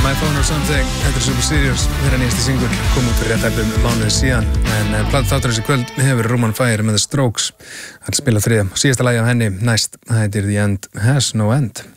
My Phone or Something, þetta Super Serious, þeirra nýjasti singur, kom út fyrir réttæfum mánuði síðan, en platan þessi kvöld hefur Roman Fire með The Strokes, hann spila þriðja, síðasta lagi á henni, næst, það heitir The End Has No End.